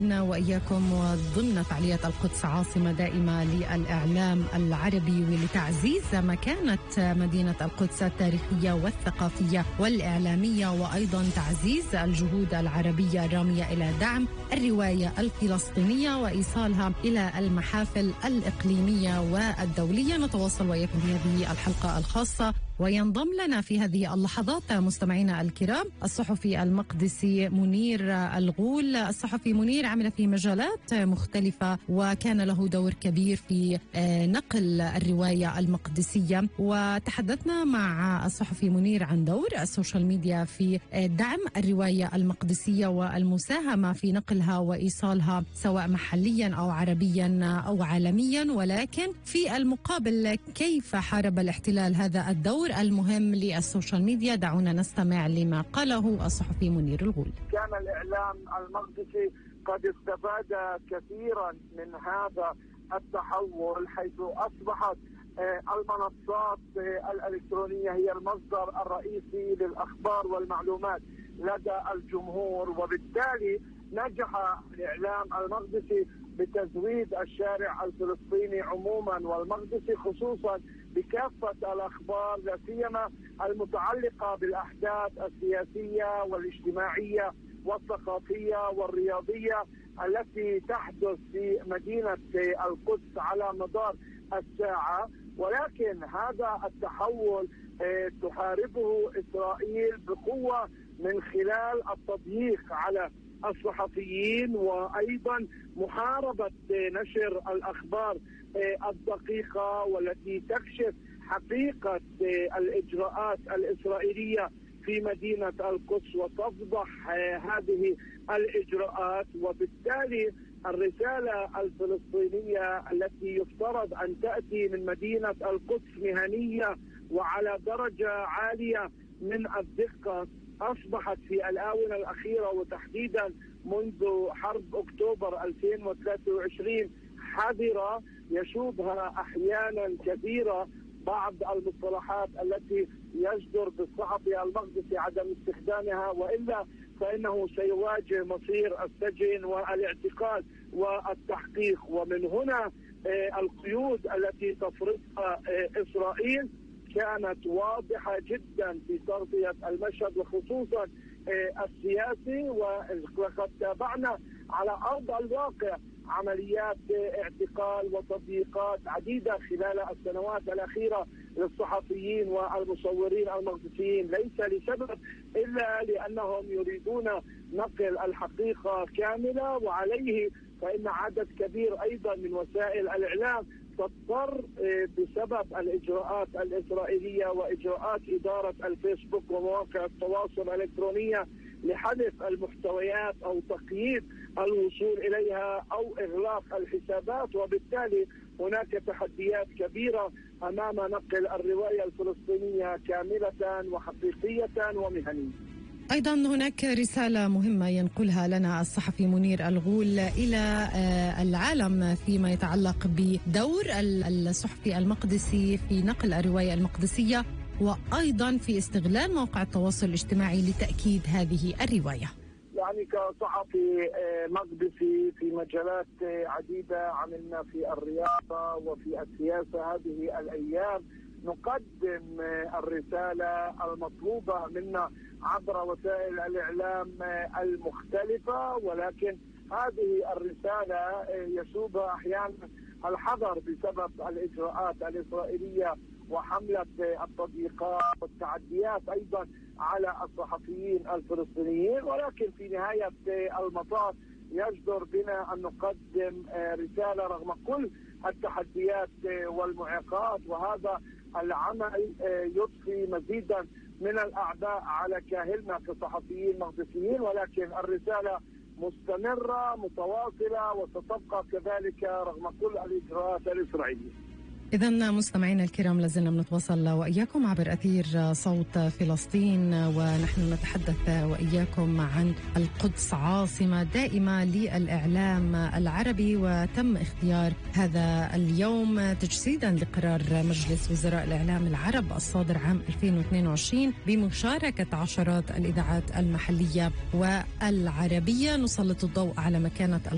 وإياكم وضمن فعالية القدس عاصمة دائمة للإعلام العربي ولتعزيز مكانة مدينة القدس التاريخية والثقافية والإعلامية، وأيضا تعزيز الجهود العربية الرامية إلى دعم الرواية الفلسطينية وإيصالها إلى المحافل الإقليمية والدولية. نتواصل وإياكم في هذه الحلقة الخاصة، وينضم لنا في هذه اللحظات مستمعينا الكرام الصحفي المقدسي منير الغول. الصحفي منير عمل في مجالات مختلفة وكان له دور كبير في نقل الرواية المقدسية، وتحدثنا مع الصحفي منير عن دور السوشيال ميديا في دعم الرواية المقدسية والمساهمة في نقلها وإيصالها سواء محليا أو عربيا أو عالميا، ولكن في المقابل كيف حارب الاحتلال هذا الدور المهم للسوشيال ميديا. دعونا نستمع لما قاله الصحفي منير الغول. كان الإعلام المقدسي قد استفاد كثيرا من هذا التحول، حيث أصبحت المنصات الإلكترونية هي المصدر الرئيسي للأخبار والمعلومات لدى الجمهور، وبالتالي نجح الإعلام المقدسي بتزويد الشارع الفلسطيني عموما والمقدسي خصوصا بكافة الأخبار، لا سيما المتعلقة بالأحداث السياسية والاجتماعية والثقافية والرياضية التي تحدث في مدينة القدس على مدار الساعة. ولكن هذا التحول تحاربه إسرائيل بقوة من خلال التضييق على الصحفيين، وأيضا محاربة نشر الأخبار الدقيقة والتي تكشف حقيقة الإجراءات الإسرائيلية في مدينة القدس وتفضح هذه الإجراءات. وبالتالي الرسالة الفلسطينية التي يفترض أن تأتي من مدينة القدس مهنية وعلى درجة عالية من الدقة أصبحت في الآونة الأخيرة وتحديدا منذ حرب أكتوبر 2023 حذرة، يشوبها أحيانا كثيرة بعض المصطلحات التي يجدر بالصحفي المقدسي عدم استخدامها، وإلا فإنه سيواجه مصير السجن والاعتقال والتحقيق. ومن هنا القيود التي تفرضها إسرائيل كانت واضحة جدا في تغطية المشهد وخصوصا السياسي، وقد تابعنا على أرض الواقع عمليات اعتقال وتضييقات عديدة خلال السنوات الأخيرة للصحفيين والمصورين المقدسيين، ليس لسبب إلا لأنهم يريدون نقل الحقيقة كاملة، وعليه فإن عدد كبير أيضا من وسائل الإعلام تضطر بسبب الإجراءات الإسرائيلية وإجراءات إدارة الفيسبوك ومواقع التواصل الإلكترونية لحذف المحتويات أو تقييد الوصول إليها أو إغلاق الحسابات. وبالتالي هناك تحديات كبيرة أمام نقل الرواية الفلسطينية كاملة وحقيقية ومهنية. أيضا هناك رسالة مهمة ينقلها لنا الصحفي منير الغول إلى العالم فيما يتعلق بدور الصحفي المقدسي في نقل الرواية المقدسية، وأيضا في استغلال مواقع التواصل الاجتماعي لتأكيد هذه الرواية. يعني كصحفي مقدسي في مجالات عديدة عملنا في الرياضة وفي السياسة هذه الأيام، نقدم الرسالة المطلوبة منا عبر وسائل الإعلام المختلفة، ولكن هذه الرسالة يشوبها أحيانا الحذر بسبب الإجراءات الإسرائيلية وحملة التضييقات والتعديات أيضا على الصحفيين الفلسطينيين. ولكن في نهاية المطاف يجدر بنا أن نقدم رسالة رغم كل التحديات والمعيقات، وهذا العمل يضفي مزيدا من الأعباء على كاهلنا كصحفيين مقدسيين، ولكن الرسالة مستمرة متواصلة وستبقى كذلك رغم كل الإجراءات الإسرائيلية. إذن مستمعينا الكرام لازلنا بنتواصل وإياكم عبر أثير صوت فلسطين، ونحن نتحدث وإياكم عن القدس عاصمة دائمة للإعلام العربي، وتم اختيار هذا اليوم تجسيدا لقرار مجلس وزراء الإعلام العرب الصادر عام 2022 بمشاركة عشرات الإذاعات المحلية والعربية. نسلط الضوء على مكانة